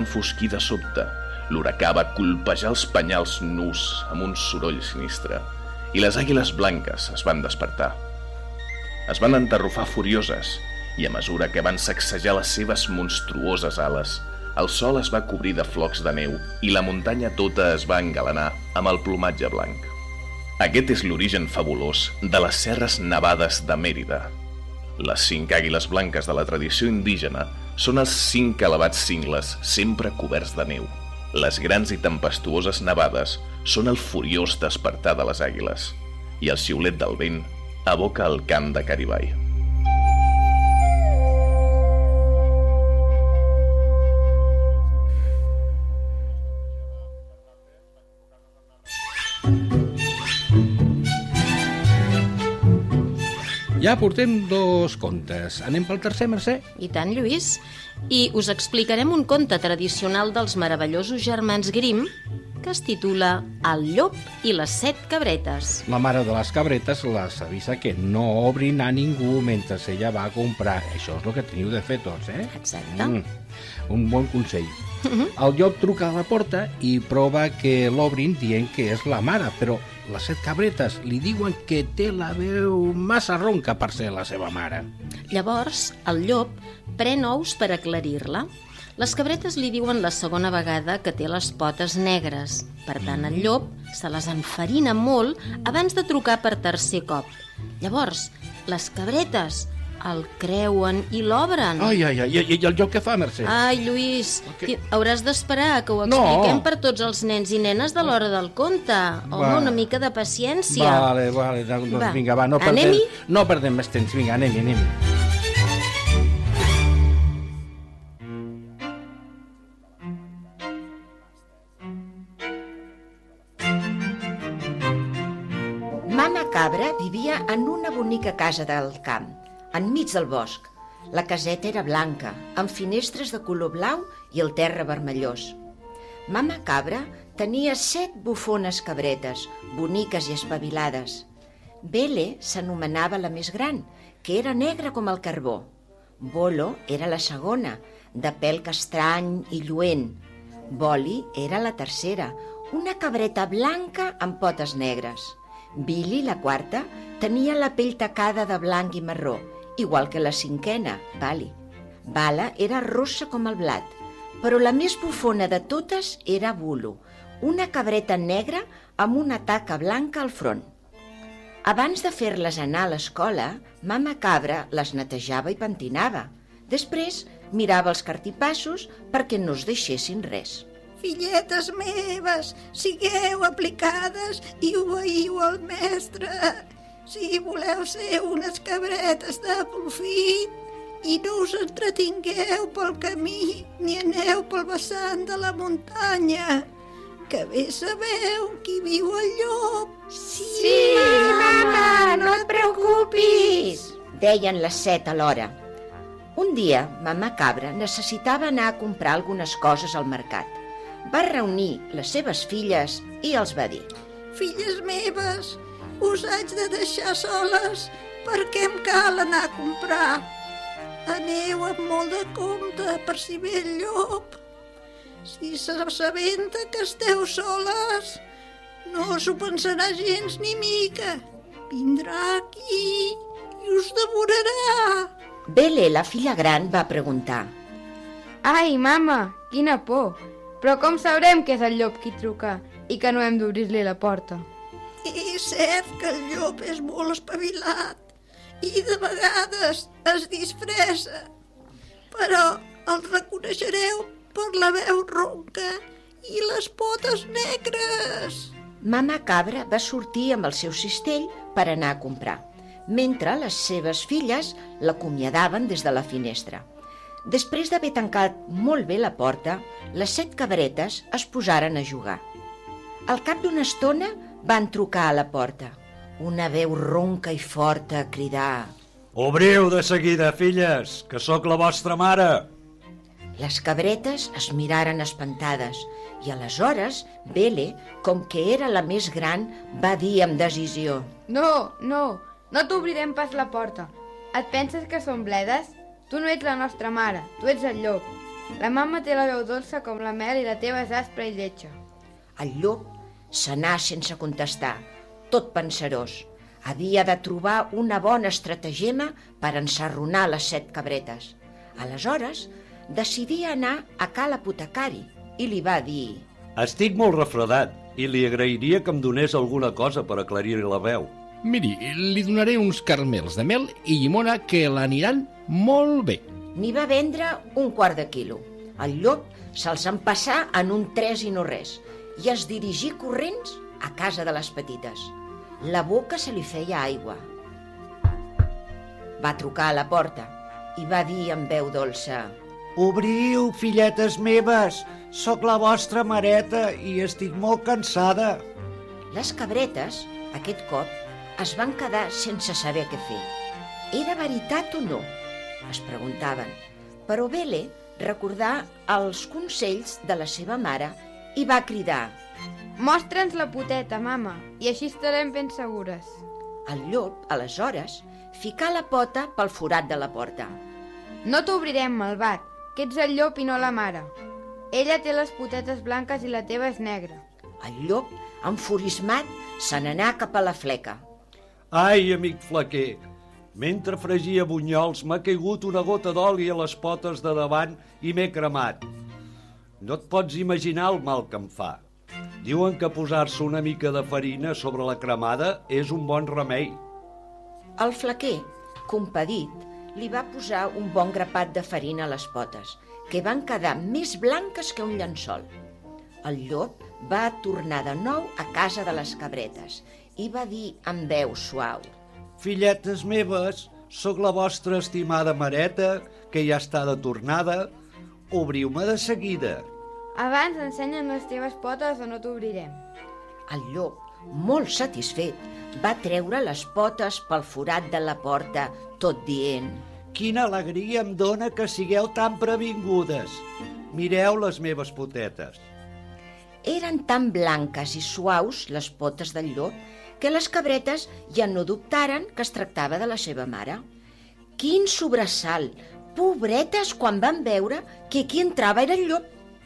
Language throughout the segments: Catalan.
enfosquir de sobte. L'huracà va colpejar els penyals nus amb un soroll sinistre i les àguiles blanques es van despertar. Es van entarrufar furioses i a mesura que van sacsejar les seves monstruoses ales, el sol es va cobrir de flocs de neu i la muntanya tota es va engalanar amb el plomatge blanc. Aquest és l'origen fabulós de les serres nevades de Mèrida. Les 5 àguiles blanques de la tradició indígena són els 5 elevats cingles sempre coberts de neu. Les grans i tempestuoses nevades són el furiós despertar de les àguiles i el xiulet del vent evoca el cant de Caribay. Ja portem 2 contes. Anem pel tercer, Mercè? I tant, Lluís. I us explicarem un conte tradicional dels meravellosos germans Grimm que es titula El llop i les 7 cabretes. La mare de les cabretes les avisa que no obrin a ningú mentre ella va a comprar. Això és el que teniu de fer tots, eh? Exacte. Un bon consell. El llop truca a la porta i prova que l'obrin dient que és la mare, però les 7 cabretes li diuen que té la veu massa ronca per ser la seva mare. Llavors, el llop pren ous per aclarir-la. Les cabretes li diuen la segona vegada que té les potes negres. Per tant, el llop se les enfarina molt abans de trucar per tercer cop. Llavors, les cabretes el creuen i l'obren. Ai, i el llop què fa, Mercè? Ai, Lluís, Okay. hauràs d'esperar que ho expliquem per tots els nens i nenes de l'hora del conte. Home, una mica de paciència. Vale, doncs vinga, va, no perdem més temps. Vinga, anem-hi. Mama Cabra vivia en una bonica casa del camp, enmig del bosc. La caseta era blanca, amb finestres de color blau i el terra vermellós. Mama Cabra tenia 7 bufones cabretes, boniques i espavilades. Bele s'anomenava la més gran, que era negra com el carbó. Bolo era la segona, de pèl castrany i lluent. Boli era la tercera, una cabreta blanca amb potes negres. Billy, la quarta, tenia la pell tacada de blanc i marró, igual que la cinquena, Bali. Bala era rossa com el blat, però la més bufona de totes era Bulo, una cabreta negra amb una taca blanca al front. Abans de fer-les anar a l'escola, Mama Cabra les netejava i pentinava. Després mirava els cartipassos perquè no es deixessin res. Filletes meves, sigueu aplicades i obeïu al mestre. Si voleu ser unes cabretes de profit i no us entretingueu pel camí ni aneu pel vessant de la muntanya, que bé sabeu qui viu al llop. Sí, mama, no et preocupis, deien les 7 alhora. Un dia, Mama Cabra necessitava anar a comprar algunes coses al mercat. Va reunir les seves filles i els va dir: Filles meves, us haig de deixar soles perquè em cal anar a comprar. Aneu amb molt de compte per si ve el llop. Si s'assabenta que esteu soles, no s'ho pensarà gens ni mica. Vindrà aquí i us devorarà. Bele, la filla gran, va preguntar: Ai, mama, quina por! Però com sabrem que és el llop qui truca i que no hem d'obrir-li la porta? És cert que el llop és molt espavilat i de vegades es disfressa, però el reconeixereu per la veu ronca i les potes negres. Mama Cabra va sortir amb el seu cistell per anar a comprar, mentre les seves filles l'acomiadaven des de la finestra. Després d'haver tancat molt bé la porta, les 7 cabretes es posaren a jugar. Al cap d'una estona van trucar a la porta. Una veu ronca i forta a cridar: Obriu de seguida, filles, que sóc la vostra mare. Les cabretes es miraren espantades i aleshores Bele, com que era la més gran, va dir amb decisió: No t'obrirem pas la porta. Et penses que som bledes? Tu no ets la nostra mare, tu ets el llop. La mama té la veu dolça com la mel i la teva és aspra i lletja. El llop s'anà sense contestar, tot pensarós. Havia de trobar una bona estratagema per ensarronar les 7 cabretes. Aleshores, decidí anar a cal apotecari i li va dir: Estic molt refredat i li agrairia que em donés alguna cosa per aclarir la veu. Miri, li donaré uns caramels de mel i llimona que l'aniran molt bé. N'hi va vendre 1/4 de quilo. El llop se'ls empassà en un 3 i no res i es dirigí corrents a casa de les petites. La boca se li feia aigua. Va trucar a la porta i va dir amb veu dolça: Obriu, filletes meves, sóc la vostra mareta i estic molt cansada. Les cabretes, aquest cop, es van quedar sense saber què fer. Era veritat o no? Es preguntaven. Però Bele recordà els consells de la seva mare i va cridar: Mostra'ns la poteta, mama, i així estarem ben segures. El llop, aleshores, ficà la pota pel forat de la porta. No t'obrirem, malvat, que ets el llop i no la mare. Ella té les potetes blanques i la teva és negra. El llop, enfurismat, se n'anà cap a la fleca. Ai, amic flequer, mentre fregia bunyols m'ha caigut una gota d'oli a les potes de davant i m'he cremat. No et pots imaginar el mal que em fa. Diuen que posar-se una mica de farina sobre la cremada és un bon remei. El flequer, compadit, li va posar un bon grapat de farina a les potes, que van quedar més blanques que un llençol. El llop va tornar de nou a casa de les cabretes i va dir amb veu suau: Filletes meves, sóc la vostra estimada mareta, que ja està de tornada. Obriu-me de seguida. Abans ensenya'n les teves potes o no t'obrirem. El llop, molt satisfet, va treure les potes pel forat de la porta, tot dient: Quina alegria em dóna que sigueu tan previngudes. Mireu les meves potetes. Eren tan blanques i suaus les potes del llop que les cabretes ja no dubtaren que es tractava de la seva mare. Quin sobresalt! Pobretes, quan van veure que qui entrava era el llop.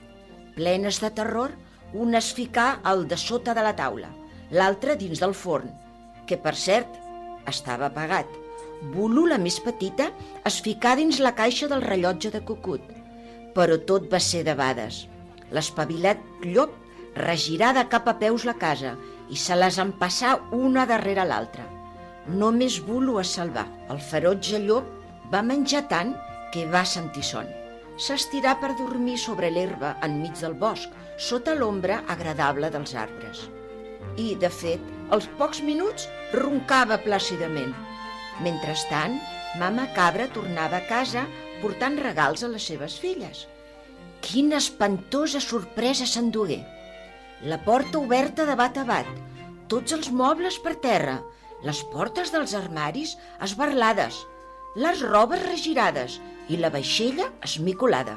Plenes de terror, una es ficà al de sota de la taula, l'altra dins del forn, que, per cert, estava apagat. Bulu, la més petita, es ficà dins la caixa del rellotge de cucut. Però tot va ser debades. L'espavilat llop regirà de cap a peus la casa i se les empassà una darrere l'altra. Només Bulu es salvà. El ferotge llop va menjar tant que va sentir son. S'estirà per dormir sobre l'herba enmig del bosc, sota l'ombra agradable dels arbres. I, de fet, als pocs minuts roncava plàcidament. Mentrestant, mama cabra tornava a casa portant regals a les seves filles. Quina espantosa sorpresa s'endugué! La porta oberta de bat a bat, tots els mobles per terra, les portes dels armaris esbarlades, les robes regirades i la vaixella esmicolada.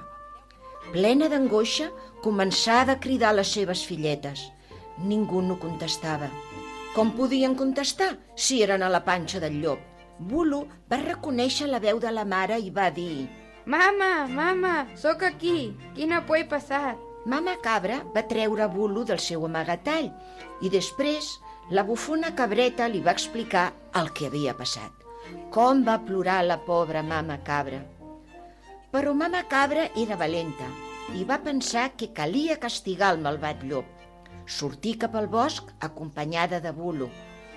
Plena d'angoixa, començà a cridar les seves filletes. Ningú no contestava. Com podien contestar si eren a la panxa del llop? Bulu va reconèixer la veu de la mare i va dir: Mama, mama, sóc aquí. Quina por he passat. Mama cabra va treure Bulu del seu amagatall i després la bufona cabreta li va explicar el que havia passat. Com va plorar la pobra mama cabra. Però mama cabra era valenta i va pensar que calia castigar el malvat llop. Sortí cap al bosc acompanyada de Bulu,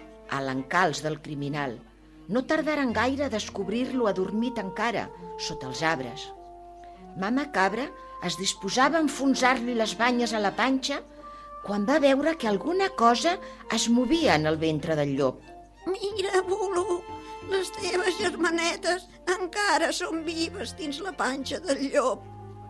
a l'encalç del criminal. No tardaren gaire a descobrir-lo adormit encara, sota els arbres. Mama cabra es disposava a enfonsar-li les banyes a la panxa quan va veure que alguna cosa es movia en el ventre del llop. Mira, Bulu, les teves germanetes encara són vives dins la panxa del llop.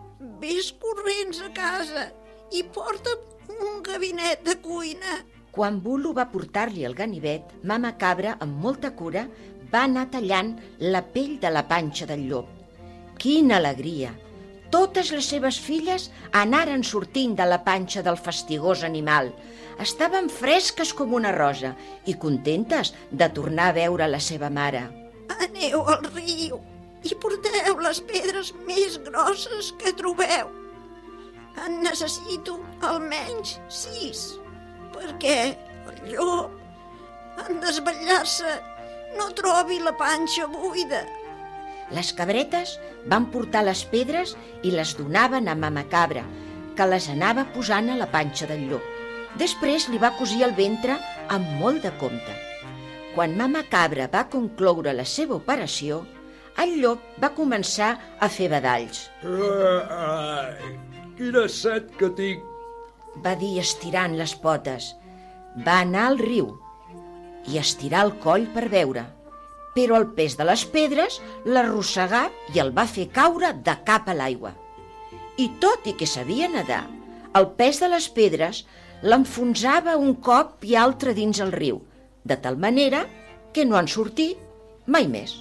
Ves corrents a casa i porta'm un gabinet de cuina. Quan Bulu va portar-li el ganivet, mama cabra, amb molta cura, va anar tallant la pell de la panxa del llop. Quina alegria! Totes les seves filles anaren sortint de la panxa del fastigós animal. Estaven fresques com una rosa i contentes de tornar a veure la seva mare. Aneu al riu i porteu les pedres més grosses que trobeu. En necessito almenys 6, perquè el llop, en desvetllar-se, no trobi la panxa buida. Les cabretes van portar les pedres i les donaven a Mama Cabra, que les anava posant a la panxa del llop. Després li va cosir el ventre amb molt de compte. Quan Mama Cabra va concloure la seva operació, el llop va començar a fer badalls. Ai, quina set que tinc! Va dir estirant les potes. Va anar al riu i estirar el coll per veure, però el pes de les pedres l'arrossegà i el va fer caure de cap a l'aigua. I tot i que sabia nedar, el pes de les pedres l'enfonsava un cop i altre dins el riu, de tal manera que no en sortí mai més.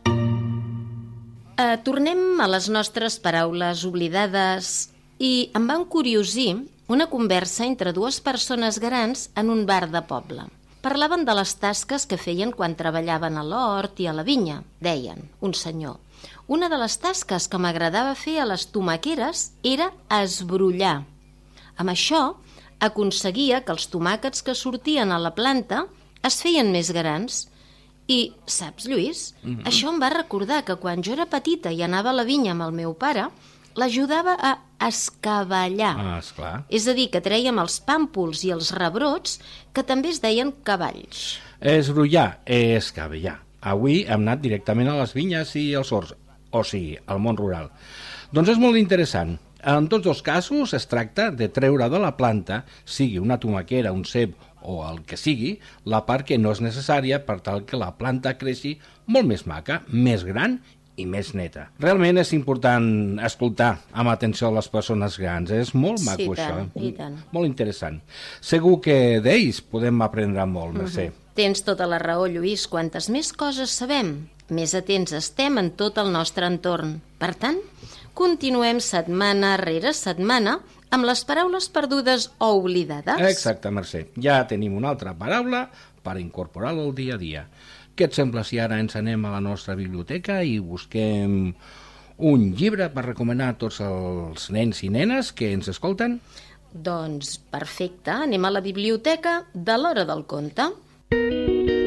Tornem a les nostres paraules oblidades i em va encuriosir una conversa entre dues persones grans en un bar de poble. Parlaven de les tasques que feien quan treballaven a l'hort i a la vinya. Deien, un senyor, una de les tasques que m'agradava fer a les tomaqueres era esbrollar. Amb això aconseguia que els tomàquets que sortien a la planta es feien més grans. I, saps, Lluís, això em va recordar que quan jo era petita i anava a la vinya amb el meu pare, l'ajudava a escavallar. Esclar. És a dir, que trèiem els pàmpols i els rebrots, que també es deien cavalls. Esbrollar, escavellar. Avui hem anat directament a les vinyes i als horts, o sigui, al món rural. Doncs és molt interessant. En tots dos casos es tracta de treure de la planta, sigui una tomaquera, un cep o el que sigui, la part que no és necessària per tal que la planta creixi molt més maca, més gran i més neta. Realment és important escoltar amb atenció a les persones grans. És molt maco, això. I tant. Molt interessant. Segur que d'ells podem aprendre molt, Mercè. Tens tota la raó, Lluís. Quantes més coses sabem, més atents estem en tot el nostre entorn. Per tant, continuem setmana rere setmana amb les paraules perdudes o oblidades. Exacte, Mercè. Ja tenim una altra paraula per incorporar-la al dia a dia. Què et sembla si ara ens anem a la nostra biblioteca i busquem un llibre per recomanar a tots els nens i nenes que ens escolten? Doncs perfecte, anem a la biblioteca de l'Hora del Conte.